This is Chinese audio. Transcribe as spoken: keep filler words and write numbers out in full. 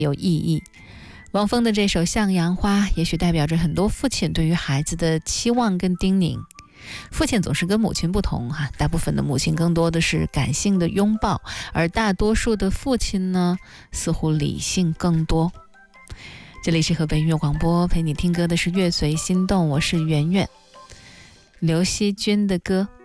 有意义。汪峰的这首《向阳花》也许代表着很多父亲对于孩子的期望跟叮咛。父亲总是跟母亲不同哈、啊，大部分的母亲更多的是感性的拥抱，而大多数的父亲呢，似乎理性更多。这里是河北音乐广播，陪你听歌的是乐随心动，我是圆圆。刘惜君的歌。